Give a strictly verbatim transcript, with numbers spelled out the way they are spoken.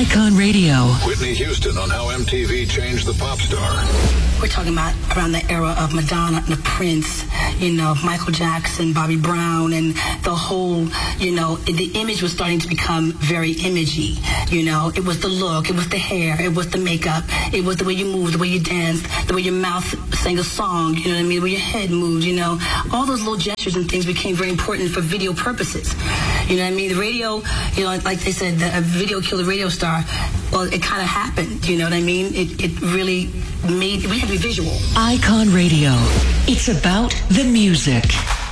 Icon Radio. Whitney Houston on how M T V changed the pop star. We're talking about around the era of Madonna and the Prince, you know, Michael Jackson, Bobby Brown, and the whole, you know, the image was starting to become very imagey. You know, it was the look, it was the hair, it was the makeup, it was the way you moved, the way you danced, the way your mouth sang a song, you know what I mean, the way your head moved, you know. All those little gestures and things became very important for video purposes. You know what I mean? The radio, you know, like they said, the, a video killed a radio star. Well, it kind of happened, you know what I mean? It, it really made, we had to be visual. Icon Radio. It's about the music.